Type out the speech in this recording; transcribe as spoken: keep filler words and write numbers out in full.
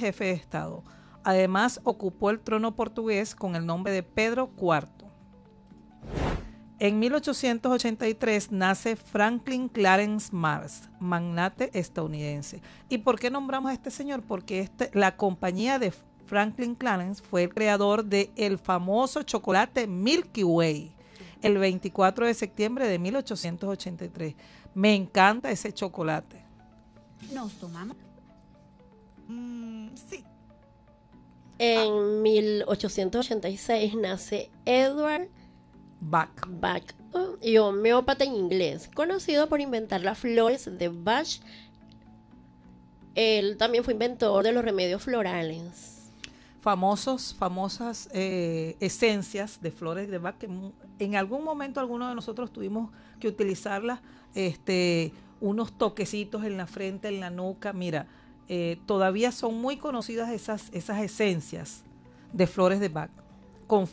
jefe de Estado. Además, ocupó el trono portugués con el nombre de Pedro cuarto. En mil ochocientos ochenta y tres nace Franklin Clarence Mars, magnate estadounidense. ¿Y por qué nombramos a este señor? Porque este, la compañía de Franklin Clarence fue el creador del famoso chocolate Milky Way, el veinticuatro de septiembre de mil ochocientos ochenta y tres. Me encanta ese chocolate. ¿Nos tomamos? Mm, sí. En mil ochocientos ochenta y seis nace Edward Bach. Bach, y homeópata en inglés, conocido por inventar las flores de Bach. Él también fue inventor de los remedios florales. Famosos, famosas eh, esencias de flores de Bach que en algún momento algunos de nosotros tuvimos que utilizarlas, este, unos toquecitos en la frente, en la nuca. Mira, eh, todavía son muy conocidas esas, esas esencias de flores de Bach.